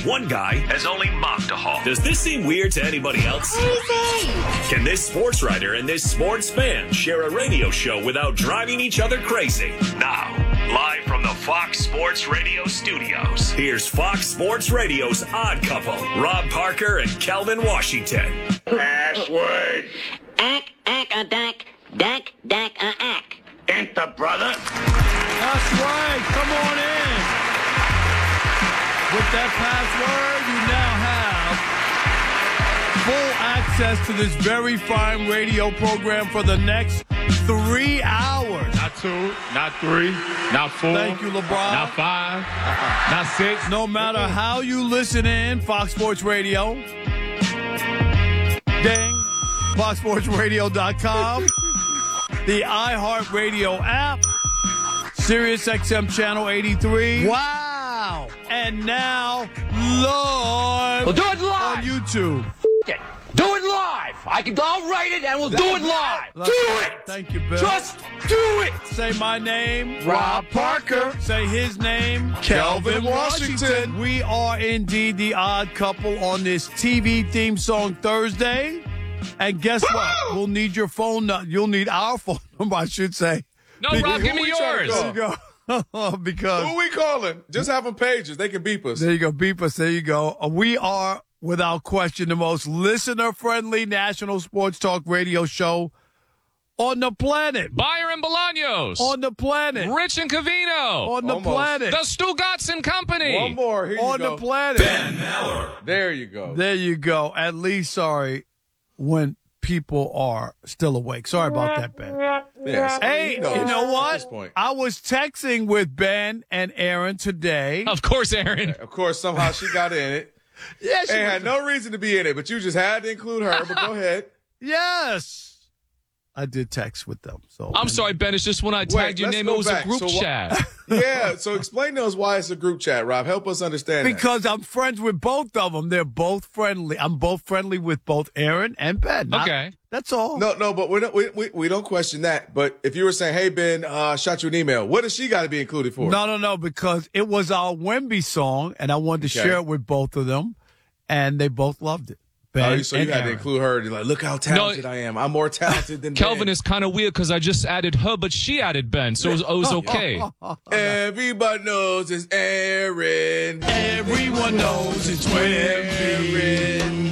one guy has only mocked a Hawk. Does this seem weird to anybody else? Crazy! Can this sports writer and this sports fan share a radio show without driving each other crazy? Now, live from the Fox Sports Radio studios, here's Fox Sports Radio's Odd Couple, Rob Parker and Kelvin Washington. Password. Ack, ack. Enter, brother. That's right. Come on in. With that password, you now have full access to this very fine radio program for the next 3 hours. Not 2, not 3, not 4. Thank you, LeBron. Not 5, not 6. No matter how you listen in, Fox Sports Radio. Ding. FoxSportsRadio.com. The iHeartRadio app. SiriusXM Channel 83. Wow. And now, live We'll do it live. on YouTube. Do it live. I'll write it and we'll do it live. Do it. Thank you, Bill. Just do it. Say my name. Rob Parker. Say his name. Kelvin Washington. We are indeed the odd couple on this TV theme song Thursday. And guess what? We'll need your phone number. You'll need our phone number, I should say. No, Rob, give me yours. There you go. Because Who we calling? Just have them pages. They can beep us. there you go. Beep us. There you go. We are, without question, the most listener-friendly national sports talk radio show on the planet. Bayer and Bolaños. On the planet. Rich and Covino. On the Almost. planet. The Stugatson Company. One more. Here you On go. the planet. There you go. There you go. At least, sorry, when people are still awake. Sorry about that, Ben. Yes. Hey, He knows you know at what? this point. I was texting with Ben and Aaron today. Of course, Aaron. Of course, somehow she got in it. Yeah, she And was- had no reason to be in it, but you just had to include her. But go ahead. Yes. I did text with them. So I'm sorry, Ben. It's just when I tagged your let's name, go it was back. a group So chat. Yeah, so explain to us why it's a group chat, Rob. Help us understand that. Because I'm friends with both of them. They're both friendly. I'm both friendly with both Aaron and Ben. Okay. That's all. No, but we don't question that. But if you were saying, hey, Ben, shot you an email, what does she got to be included for? No, because it was our Wemby song, and I wanted to Okay. share it with both of them, and they both loved it. Ben Oh, so you and had to Aaron. include her. You're like, look how talented I am. I'm more talented than Kelvin Ben. is kind of weird because I just added her, but she added Ben, so it was okay. Everybody knows it's Aaron. Everyone knows it's Wemby.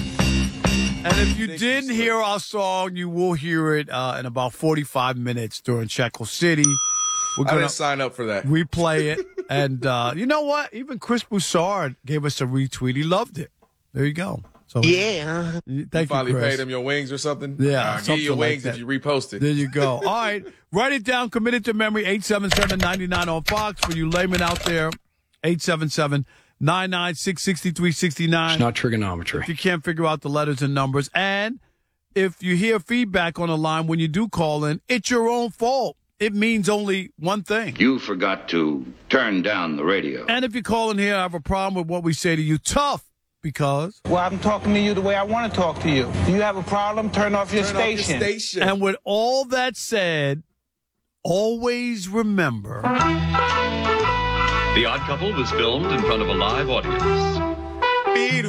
And if you didn't hear our song, you will hear it in about 45 minutes during Shekel City. We're I going didn't to sign up for that. replay it. And you know what? Even Chris Broussard gave us a retweet. He loved it. There you go. So Yeah. thank Finally you, Chris. paid him your wings or something? Yeah, I'll give something you your like wings that. if you repost it. There you go. All right. Write it down. Commit it to memory. 877-99 on Fox. For you laymen out there, 877-996-6369. It's not trigonometry. If you can't figure out the letters and numbers. And if you hear feedback on the line when you do call in, it's your own fault. It means only one thing. You forgot to turn down the radio. And if you call in here, I have a problem with what we say to you. Tough. Because. Well, I'm talking to you the way I want to talk to you. Do you have a problem? Turn off your Turn off your station. station. And with all that said, always remember. The Odd Couple was filmed in front of a live audience. Beedoo,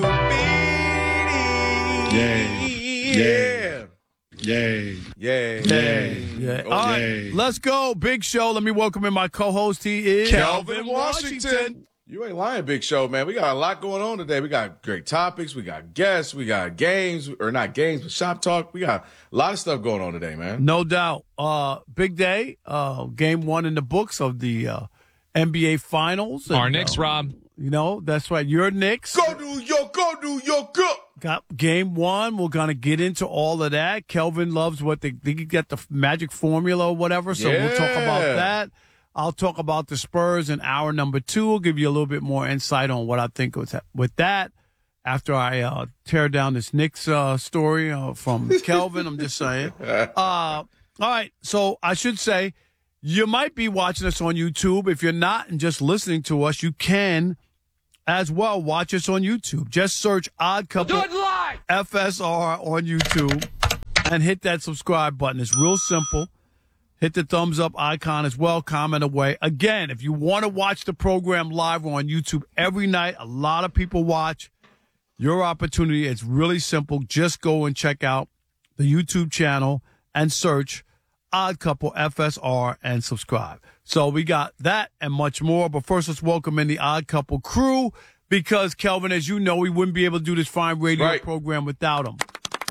Yay. Yay. Yeah. Yeah. All right, let's go. Big show. Let me welcome in my co-host. He is Kelvin Washington. You ain't lying, Big Show, man. We got a lot going on today. We got great topics. We got guests. We got games, or not games, but shop talk. We got a lot of stuff going on today, man. No doubt. Big day. Game one in the books of the NBA Finals. Our And, Knicks, Rob. You know, that's right. Your Knicks. Go New York, go New York, go. Got game one. We're going to get into all of that. Kelvin loves what they get the magic formula or whatever. So we'll talk about Yeah. that. I'll talk about the Spurs in hour number 2. I'll give you a little bit more insight on what I think with that after I tear down this Knicks story from Kelvin. I'm just saying. All right. So I should say you might be watching us on YouTube. If you're not and just listening to us, you can as well watch us on YouTube. Just search Odd Couple Do it live. FSR on YouTube and hit that subscribe button. It's real simple. Hit the thumbs up icon as well. Comment away. Again, if you want to watch the program live, we're on YouTube every night. A lot of people watch. Your opportunity, it's really simple. Just go and check out the YouTube channel and search Odd Couple FSR and subscribe. So we got that and much more. But first, let's welcome in the Odd Couple crew because, Kelvin, as you know, we wouldn't be able to do this fine radio program without him.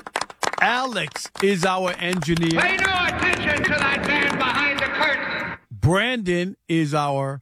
Alex is our engineer. Pay no attention to that man behind the curtain. Brandon is our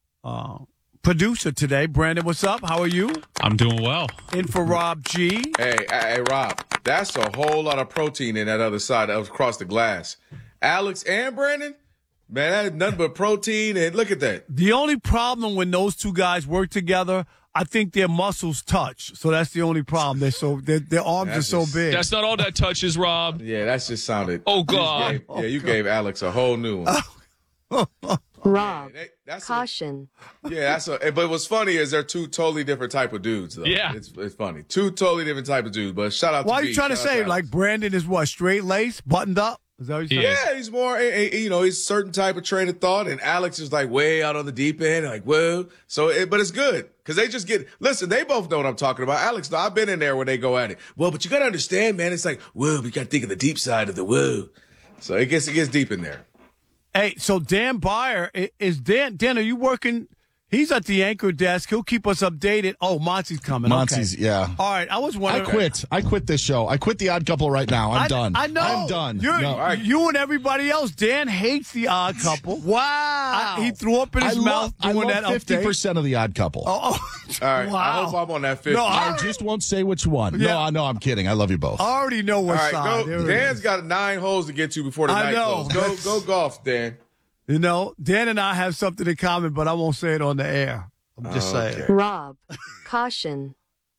producer today. Brandon, what's up? How are you? I'm doing well. In for Rob G. Hey, Rob, that's a whole lot of protein in that other side that was across the glass. Alex and Brandon, man, that is nothing but protein. And look at that. The only problem when those two guys work together, I think their muscles touch. So that's the only problem. Their arms are so big. That's not all that touches, Rob. Yeah, that's just sounded. Oh, God. You gave Alex a whole new one. Rob, caution. But what's funny is they're two totally different type of dudes, though. Yeah. It's funny. Two totally different type of dudes. But shout out to Why are you trying to say, like, Brandon is what, straight lace, buttoned up? Is that what you're saying? Yeah, he's more, he's a certain type of train of thought, and Alex is like way out on the deep end, like, whoa. But it's good, because they just listen, they both know what I'm talking about. Alex, I've been in there when they go at it. Well, but you got to understand, man, it's like, whoa, we got to think of the deep side of the whoa. So it gets deep in there. Hey, so Dan Byer, is Dan, are you working? He's at the anchor desk. He'll keep us updated. Oh, Monty's coming. Monty's, okay. Yeah. All right, I was wondering. I quit this show. I quit the Odd Couple right now. I'm done. I know. I'm done. You and everybody else. Dan hates the Odd Couple. Wow. He threw up in his mouth doing that update. 50% of the Odd Couple. All right. Wow. I hope I'm on that 50. No, I just won't say which one. Yeah. No, I'm kidding. I love you both. I already know what side. Dan's got 9 holes to get to before the night closes. Go golf, Dan. You know, Dan and I have something in common, but I won't say it on the air. I'm just saying. Rob, caution.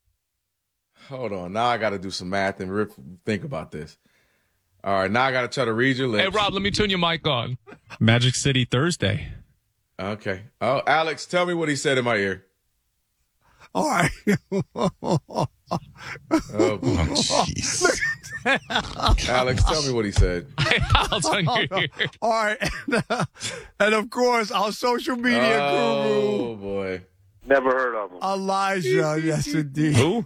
Hold on. Now I got to do some math and think about this. All right. Now I got to try to read your lips. Hey, Rob, let me turn your mic on. Magic City Thursday. Okay. Oh, Alex, tell me what he said in my ear. All right. Oh, jeez. Alex, tell me what he said. I'll turn your ear. All right. And, of course, our social media guru. Oh, boy. Never heard of him. Elijah, yes, indeed. Who?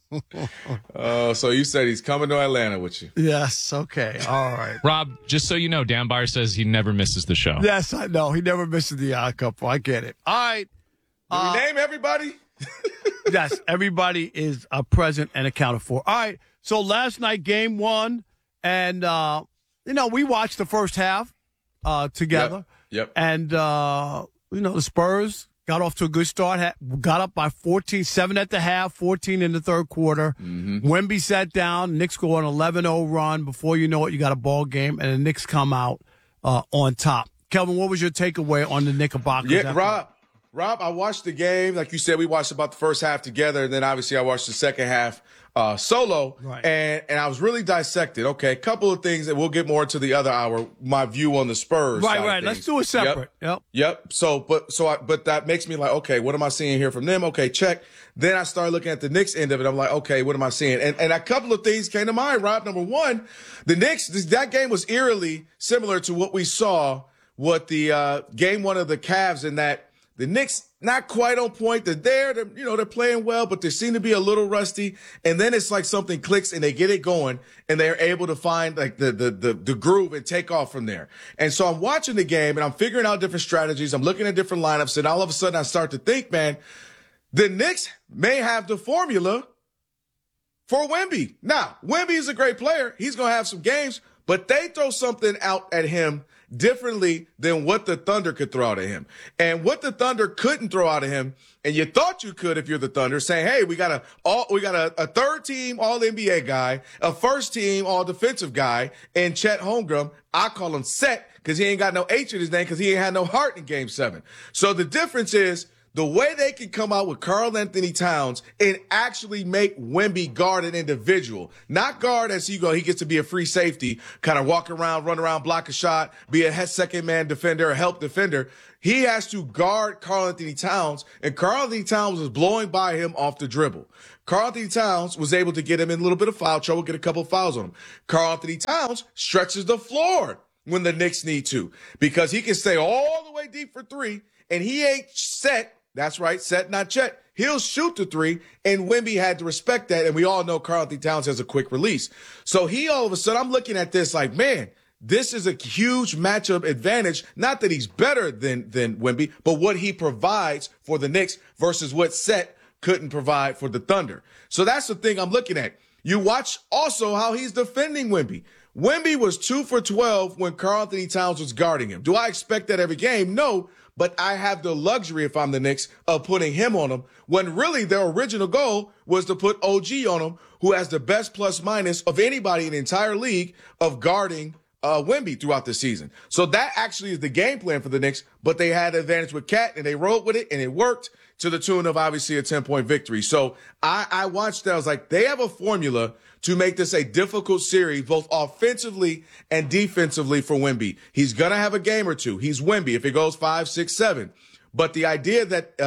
So you said he's coming to Atlanta with you. Yes, okay. All right. Rob, just so you know, Dan Byer says he never misses the show. Yes, I know. He never misses the Odd Couple. I get it. All right. Do we name everybody? Yes, everybody is present and accounted for. All right. So last night, game 1, and, we watched the first half together. Yep. And, the Spurs got off to a good start, got up by 14, 7 at the half, 14 in the third quarter. Mm-hmm. Wemby sat down. Knicks go on an 11-0 run. Before you know it, you got a ball game, and the Knicks come out on top. Kelvin, what was your takeaway on the Knickerbockers? Yeah, Rob, I watched the game. Like you said, we watched about the first half together, and then obviously I watched the second half solo, right. and I was really dissected. Okay, a couple of things that we'll get more to the other hour. My view on the Spurs. Right. Let's do it separate. Yep. But that makes me like, okay, what am I seeing here from them? Okay, check. Then I started looking at the Knicks end of it. I'm like, okay, what am I seeing? And a couple of things came to mind, Rob. Number one, the Knicks, that game was eerily similar to what we saw with the game 1 of the Cavs, in that the Knicks not quite on point. They're playing well, but they seem to be a little rusty. And then it's like something clicks and they get it going, and they're able to find like the groove and take off from there. And so I'm watching the game and I'm figuring out different strategies. I'm looking at different lineups, and all of a sudden I start to think, man, the Knicks may have the formula for Wemby. Now, Wemby is a great player. He's going to have some games, but they throw something out at him differently than what the Thunder could throw out at him. And what the Thunder couldn't throw out of him, and you thought you could if you're the Thunder, saying, hey, we got a third team all NBA guy, a first team all defensive guy, and Chet Holmgren. I call him Set because he ain't got no H in his name because he ain't had no heart in game 7. So the difference is the way they can come out with Karl Anthony Towns and actually make Wemby guard an individual, not guard as he gets to be a free safety, kind of walk around, run around, block a shot, be a second man defender, a help defender. He has to guard Karl Anthony Towns, and Karl Anthony Towns was blowing by him off the dribble. Karl Anthony Towns was able to get him in a little bit of foul trouble, get a couple of fouls on him. Karl Anthony Towns stretches the floor when the Knicks need to, because he can stay all the way deep for three, and he ain't set. That's right, set, not Chet. He'll shoot the three, and Wemby had to respect that, and we all know Karl-Anthony Towns has a quick release. So he all of a sudden, I'm looking at this like, man, this is a huge matchup advantage. Not that he's better than Wemby, but what he provides for the Knicks versus what Set couldn't provide for the Thunder. So that's the thing I'm looking at. You watch also how he's defending Wemby. Wemby was 2 for 12 when Karl-Anthony Towns was guarding him. Do I expect that every game? No, but I have the luxury, if I'm the Knicks, of putting him on him when really their original goal was to put OG on him, who has the best plus minus of anybody in the entire league of guarding Wemby throughout the season. So that actually is the game plan for the Knicks, but they had an advantage with Cat, and they rolled with it, and it worked to the tune of obviously a 10-point victory. So I watched that. I was like, they have a formula to make this a difficult series, both offensively and defensively for Wemby. He's going to have a game or two. He's Wemby if it goes 5, 6, 7. But the idea that,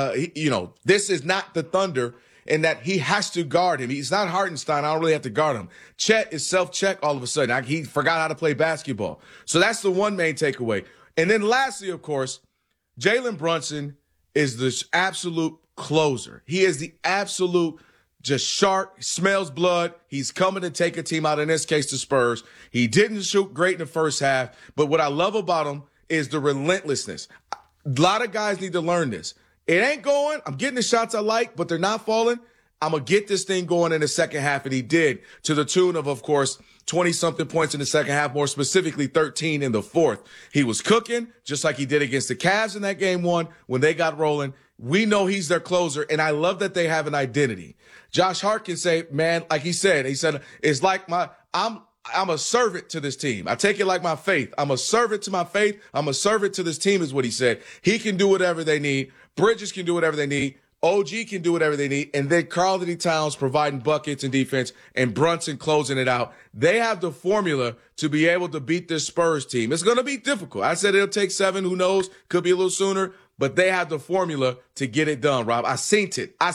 this is not the Thunder and that he has to guard him. He's not Hartenstein. I don't really have to guard him. Chet is self-check all of a sudden. He forgot how to play basketball. So that's the one main takeaway. And then lastly, of course, Jalen Brunson is the absolute closer. He is the absolute just shark, smells blood. He's coming to take a team out, in this case, the Spurs. He didn't shoot great in the first half, but what I love about him is the relentlessness. A lot of guys need to learn this. It ain't going. I'm getting the shots I like, but they're not falling. I'm going to get this thing going in the second half, and he did, to the tune of course, 20-something points in the second half, more specifically 13 in the fourth. He was cooking, just like he did against the Cavs in that game one when they got rolling. We know he's their closer, and I love that they have an identity. Josh Hart can say, man, like he said, it's like I'm a servant to this team. I take it like my faith. I'm a servant to my faith. I'm a servant to this team is what he said. He can do whatever they need. Bridges can do whatever they need. OG can do whatever they need. And then Karl-Anthony Towns providing buckets and defense and Brunson closing it out. They have the formula to be able to beat this Spurs team. It's going to be difficult. I said it'll take 7. Who knows? Could be a little sooner. But they have the formula to get it done, Rob. I seen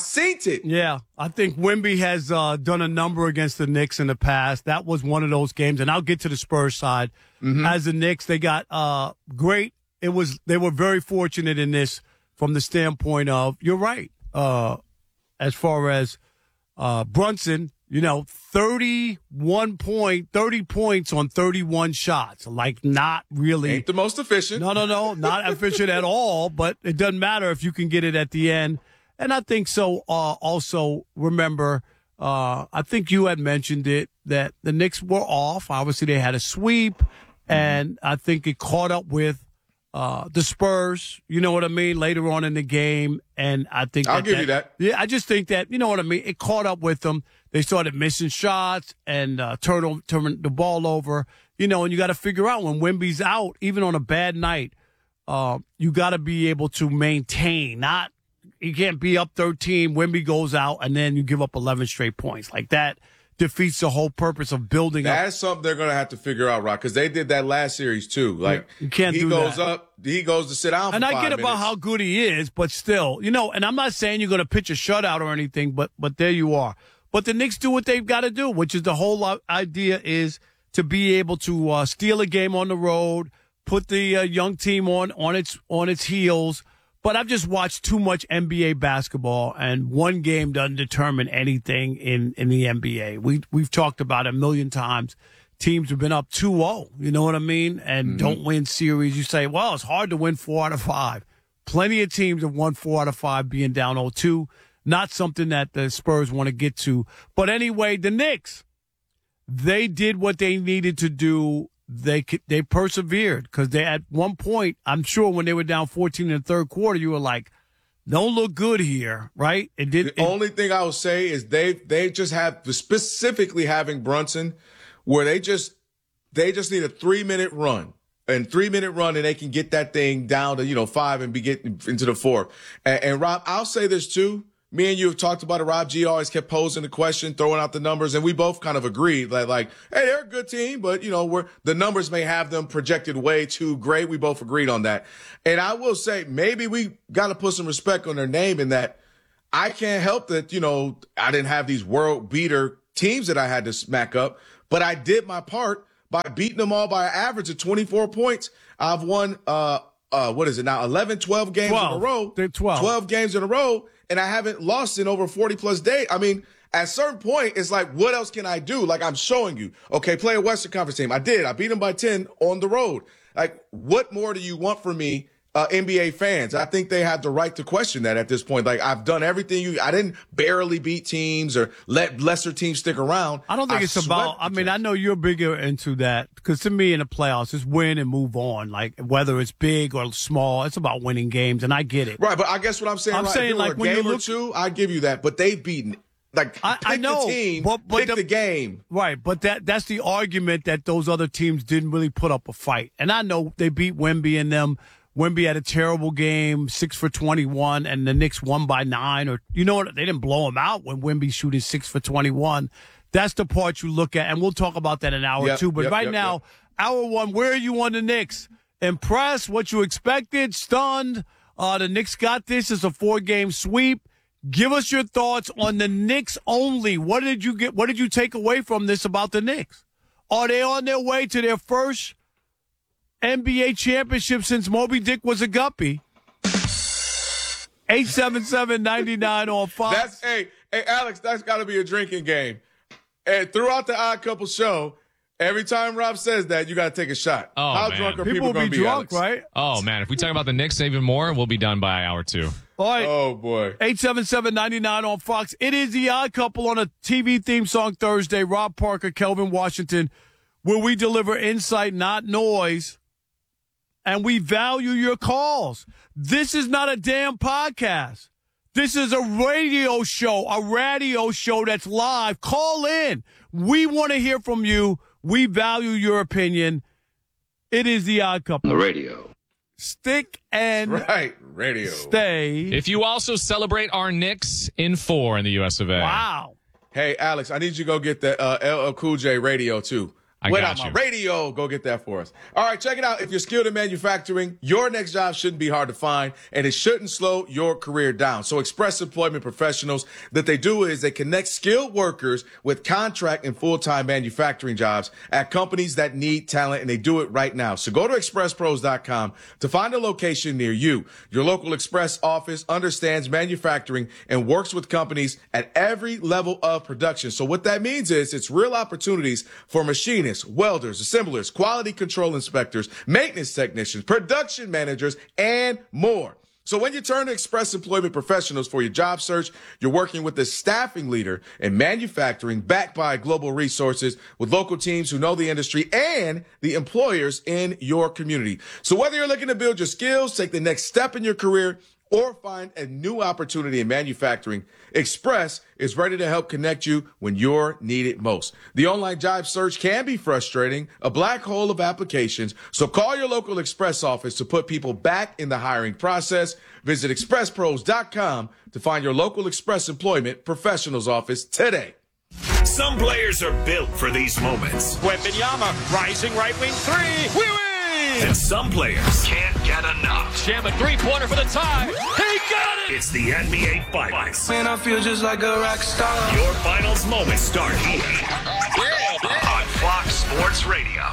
it. Yeah, I think Wemby has done a number against the Knicks in the past. That was one of those games. And I'll get to the Spurs side. Mm-hmm. As the Knicks, they got great. They were very fortunate in this from the standpoint of, you're right, as far as Brunson, 30 points on 31 shots. Like, not really. Ain't the most efficient. No, not efficient at all, but it doesn't matter if you can get it at the end. And I think so. Also, remember, I think you had mentioned it, that the Knicks were off. Obviously, they had a sweep, and I think it caught up with the Spurs, you know what I mean, later on in the game. And I think I'll give you that. Yeah, I just think that, you know what I mean, it caught up with them. They started missing shots and turning the ball over, and you got to figure out when Wemby's out, even on a bad night, you got to be able to maintain. You can't be up 13, Wemby goes out, and then you give up 11 straight points. Like, that defeats the whole purpose of building up. That's something they're going to have to figure out, Rock, because they did that last series too. Like, you can't do that. He goes up, he goes to sit down for 5 minutes. And I get about how good he is, but still, and I'm not saying you're going to pitch a shutout or anything, but there you are. But the Knicks do what they've got to do, which is the whole idea is to be able to steal a game on the road, put the young team on its heels. But I've just watched too much NBA basketball, and one game doesn't determine anything in the NBA. We've talked about it a million times. Teams have been up 2-0, you know what I mean, and don't win series. You say, well, it's hard to win 4 out of 5. Plenty of teams have won 4 out of 5 being down 0-2. Not something that the Spurs want to get to. But anyway, the Knicks, they did what they needed to do. They persevered, because they, at one point, I'm sure when they were down 14 in the third quarter, you were like, don't look good here, right? Only thing I will say is they just have, specifically having Brunson, where they just need a 3-minute run. And 3-minute run, and they can get that thing down to 5 and be getting into the 4th. And Rob, I'll say this too. Me and you have talked about it. Rob G always kept posing the question, throwing out the numbers, and we both kind of agreed that, like, hey, they're a good team, but, the numbers may have them projected way too great. We both agreed on that. And I will say, maybe we got to put some respect on their name, in that I can't help that, I didn't have these world beater teams that I had to smack up, but I did my part by beating them all by an average of 24 points. I've won, 12 games in a row. 12 games in a row, and I haven't lost in over 40-plus days. I mean, at a certain point, it's like, what else can I do? Like, I'm showing you. Okay, play a Western Conference team. I did. I beat them by 10 on the road. Like, what more do you want from me, NBA fans? I think they have the right to question that at this point. Like, I've done everything I didn't barely beat teams or let lesser teams stick around. I don't think it's about, I mean, I know you're bigger into that because to me in the playoffs, it's win and move on. Like, whether it's big or small, it's about winning games, and I get it. Right, but I guess what I'm saying, I'm saying, like, when you look, or two, I give you that, but they've beaten. Like, I know, the team, but pick the game. Right, but that's the argument that those other teams didn't really put up a fight. And I know they beat Wemby and them. Wemby had a terrible game, 6 for 21, and the Knicks won by 9. Or you know what? They didn't blow them out when Wemby shooting 6 for 21. That's the part you look at, and we'll talk about that in hour two. But right now, hour one, where are you on the Knicks? Impressed? What you expected? Stunned? The Knicks got this. It's a 4-game sweep. Give us your thoughts on the Knicks only. What did you get? What did you take away from this about the Knicks? Are they on their way to their first NBA championship since Moby Dick was a guppy? 877-99 on Fox. Hey, Alex, that's got to be a drinking game. And throughout the Odd Couple show, every time Rob says that, you got to take a shot. Oh, How man. drunk are people going to be drunk, Alex? right? Oh, man. If we talk about the Knicks even more, we'll be done by hour 2. All right. Oh, boy. 877-99 on Fox. It is the Odd Couple on a TV theme song Thursday. Rob Parker, Kelvin Washington, where we deliver insight, not noise, and we value your calls. This is not a damn podcast. This is a radio show that's live. Call in. We want to hear from you. We value your opinion. It is the Odd Couple. The radio. Stick and radio. Stay. If you also celebrate our Knicks in 4 in the US of A. Wow. Hey, Alex, I need you to go get the LL Cool J radio, too. I got my you. radio. Go get that for us. All right, check it out. If you're skilled in manufacturing, your next job shouldn't be hard to find, and it shouldn't slow your career down. So Express Employment Professionals, that they do is they connect skilled workers with contract and full-time manufacturing jobs at companies that need talent, and they do it right now. So go to expresspros.com to find a location near you. Your local Express office understands manufacturing and works with companies at every level of production. So what that means is it's real opportunities for machinists, welders, assemblers, quality control inspectors, maintenance technicians, production managers, and more. So when you turn to Express Employment Professionals for your job search, you're working with a staffing leader in manufacturing backed by global resources with local teams who know the industry and the employers in your community. So whether you're looking to build your skills, take the next step in your career, or find a new opportunity in manufacturing, Express is ready to help connect you when you're needed most. The online job search can be frustrating, a black hole of applications, so call your local Express office to put people back in the hiring process. Visit expresspros.com to find your local Express Employment Professionals office today. Some players are built for these moments. Wembanyama, rising right wing 3. We win! And some players can't get enough. Jam a 3-pointer for the tie. He got it! It's the NBA Finals. Man, I feel just like a rock star. Your finals moments start here on Fox Sports Radio.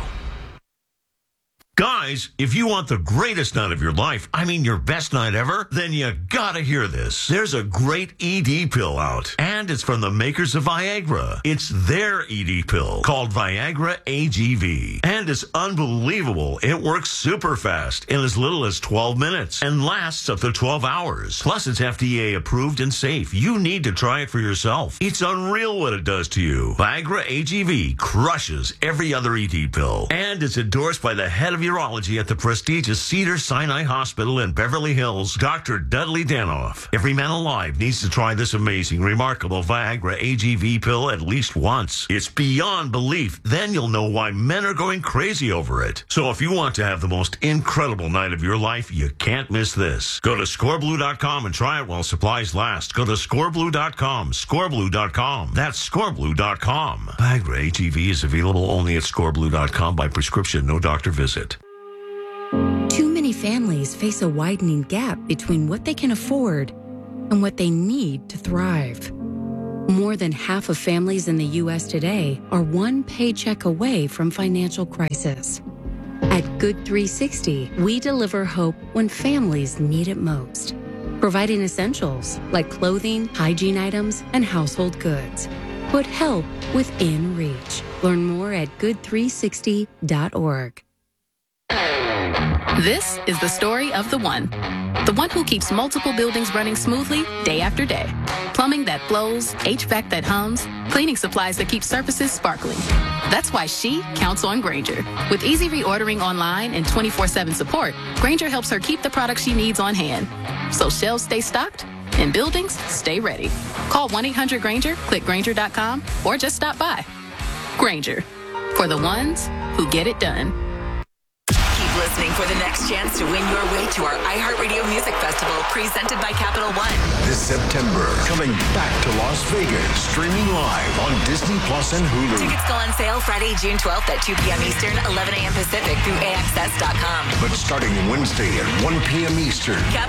Guys, if you want the greatest night of your life, I mean your best night ever, then you gotta hear this. There's a great ED pill out, and it's from the makers of Viagra. It's their ED pill called Viagra AGV, and it's unbelievable. It works super fast in as little as 12 minutes and lasts up to 12 hours. Plus, it's FDA approved and safe. You need to try it for yourself. It's unreal what it does to you. Viagra AGV crushes every other ED pill, and it's endorsed by the head of urology at the prestigious Cedars-Sinai Hospital in Beverly Hills, Dr. Dudley Danoff. Every man alive needs to try this amazing, remarkable Viagra AGV pill at least once. It's beyond belief. Then you'll know why men are going crazy over it. So if you want to have the most incredible night of your life, you can't miss this. Go to scoreblue.com and try it while supplies last. Go to scoreblue.com, scoreblue.com. That's scoreblue.com. Viagra AGV is available only at scoreblue.com by prescription, no doctor visit. Too many families face a widening gap between what they can afford and what they need to thrive. More than half of families in the U.S. today are one paycheck away from financial crisis. At Good 360, we deliver hope when families need it most, providing essentials like clothing, hygiene items, and household goods. Put help within reach. Learn more at good360.org. This is the story of the one who keeps multiple buildings running smoothly day after day. Plumbing that flows, HVAC that hums, cleaning supplies that keep surfaces sparkling. That's why she counts on Grainger. With easy reordering online and 24/7 support, Grainger helps her keep the products she needs on hand. So shelves stay stocked and buildings stay ready. Call 1-800-GRAINGER, click Grainger.com, or just stop by. Grainger, for the ones who get it done. Keep listening for the next chance to win your way to our iHeartRadio Music Festival presented by Capital One. This September, coming back to Las Vegas, streaming live on Disney Plus and Hulu. Tickets go on sale Friday, June 12th at 2 p.m. Eastern, 11 a.m. Pacific through AXS.com. But starting Wednesday at 1 p.m. Eastern.